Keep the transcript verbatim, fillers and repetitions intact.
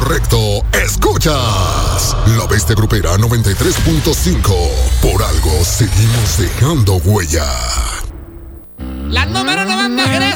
correcto. Escuchas La Bestia Grupera noventa y tres punto cinco. Por algo seguimos dejando huella. La número noventa,